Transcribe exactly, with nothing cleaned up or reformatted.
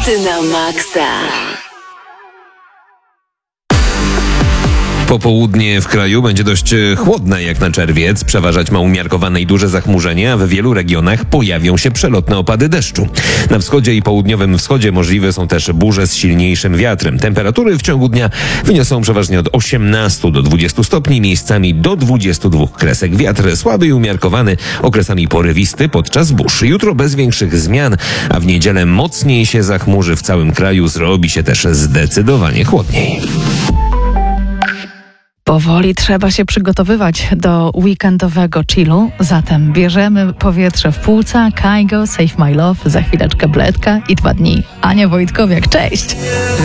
Hity na maksa. Popołudnie w kraju będzie dość chłodne jak na czerwiec. Przeważać ma umiarkowane i duże zachmurzenie, a w wielu regionach pojawią się przelotne opady deszczu. Na wschodzie i południowym wschodzie możliwe są też burze z silniejszym wiatrem. Temperatury w ciągu dnia wyniosą przeważnie od osiemnastu do dwudziestu stopni, miejscami do dwudziestu dwóch kresek. Wiatr słaby i umiarkowany, okresami porywisty podczas burz. Jutro bez większych zmian, a w niedzielę mocniej się zachmurzy w całym kraju. Zrobi się też zdecydowanie chłodniej. Powoli trzeba się przygotowywać do weekendowego chillu, zatem bierzemy powietrze w płuca, Kygo, Save My Love, za chwileczkę Bledka i dwa dni. Ania Wojtkowiak, cześć!